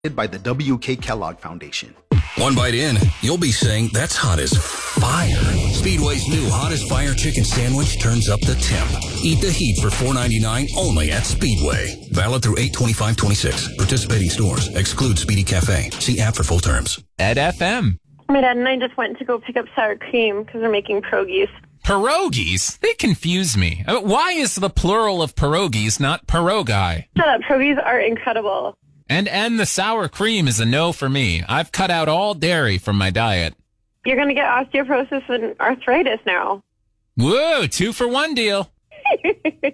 by the W.K. Kellogg Foundation. One bite in, you'll be saying, that's hot as fire. Speedway's new Hot as Fire chicken sandwich turns up the temp. Eat the heat for $4.99 only at Speedway. Valid through 8/25/26. Participating stores. Exclude Speedy Cafe. See app for full terms. Ed FM. My dad and I just went to go pick up sour cream because we're making pierogies. Pierogies? They confuse me. Why is the plural of pierogies not pierogi? Shut up. Pierogies are incredible. And the sour cream is a no for me. I've cut out all dairy from my diet. You're going to get osteoporosis and arthritis now. Whoa, 2-for-1 deal.